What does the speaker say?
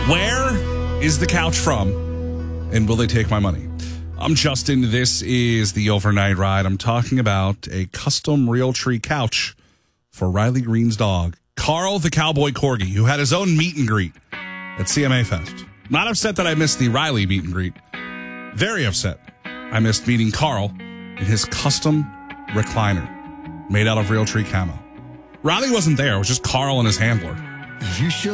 Where is the couch from? And will they take my money? I'm Justin. This is the Overnight Ride. I'm talking about a custom Realtree couch for Riley Green's dog, Carl the Cowboy Corgi, who had his own meet and greet at CMA Fest. Not upset that I missed the Riley meet and greet. Very upset. I missed meeting Carl in his custom recliner made out of Realtree camo. Riley wasn't there. It was just Carl and his handler. You should.